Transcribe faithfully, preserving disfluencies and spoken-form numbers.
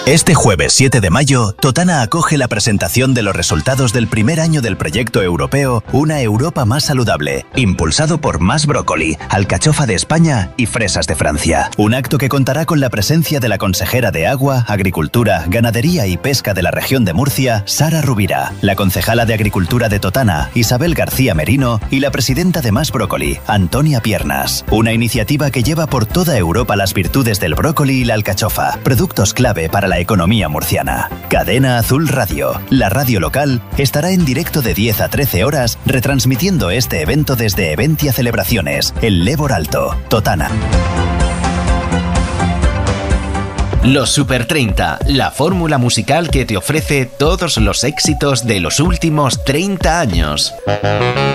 Este jueves siete de mayo, Totana acoge la presentación de los resultados del primer año del proyecto europeo Una Europa más saludable, impulsado por Más Brócoli, Alcachofa de España y Fresas de Francia. Un acto que contará con la presencia de la consejera de Agua, Agricultura, Ganadería y Pesca de la región de Murcia, Sara Rubira, la concejala de Agricultura de Totana, Isabel García Merino, y la presidenta de Más Brócoli, Antonia Piernas. Una iniciativa que lleva por toda Europa las virtudes del brócoli y la alcachofa, productos clave para la economía murciana. Cadena Azul Radio, la radio local, estará en directo de diez a trece horas retransmitiendo este evento desde Eventia Celebraciones, el Lebor Alto, Totana. Los Super treinta, la fórmula musical que te ofrece todos los éxitos de los últimos treinta años.